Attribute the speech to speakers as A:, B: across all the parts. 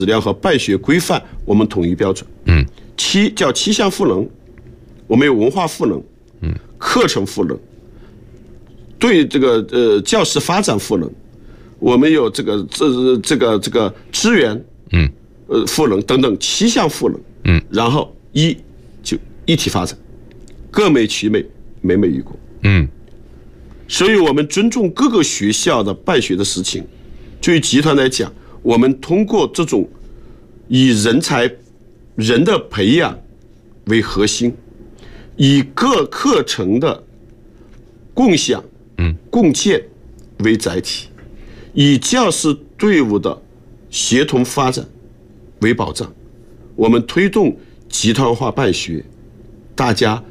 A: 质量和办学规范我们统一标准。叫七项赋能，我们有文化赋能，课程赋能，对这个教师发展赋能，我们有这个资源赋能等等7项赋能。然后就一体发展，各美其美，美美与共。所以我们尊重各个学校的办学的事情。对于集团来讲，我们通过这种以人的培养为核心，以各课程的共享、共建为载体，以教师队伍的协同发展为保障，我们推动集团化办学，大家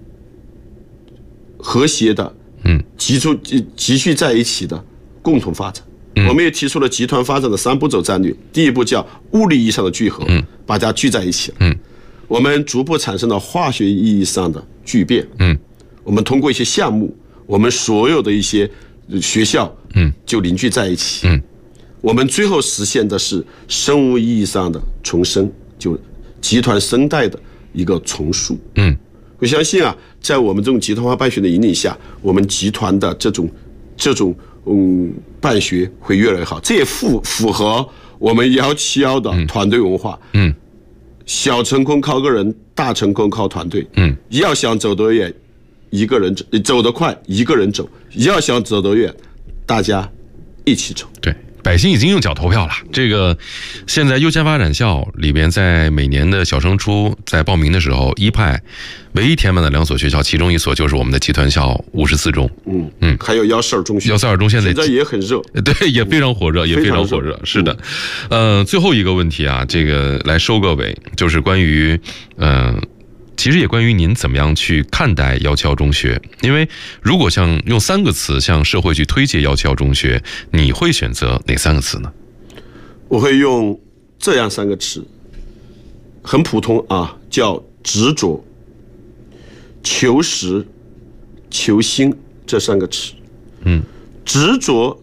A: 和谐的集聚在一起的共同发展。我们也提出了集团发展的3步走战略。第一步叫物理意义上的聚合，把大家聚在一起了。我们逐步产生了化学意义上的聚变。我们通过一些项目，我们所有的一些学校就凝聚在一起。我们最后实现的是生物意义上的重生，就集团生态的一个重塑。我相信啊，在我们这种集团化办学的引领下，我们集团的这种办学会越来越好。这也符合我们171的团队文化。小成功靠个人，大成功靠团队。要想走得远，一个人走得快，一个人走；要想走得远，大家一起走。
B: 对。百姓已经用脚投票了。这个现在优先发展校里边，在每年的小升初在报名的时候，一派唯一填满的2所学校，其中一所就是我们的集团校54中。
A: 还有142中学。
B: 142中现在
A: 也很热，
B: 对，也非常火热，也非常火热。是的。最后一个问题啊，这个来收个尾，就是关于其实也关于您怎么样去看待171中学。因为如果像用3个词向社会去推介171中学，你会选择哪3个词呢？
A: 我会用这样3个词，很普通啊，叫执着、求实、求新这3个词。执着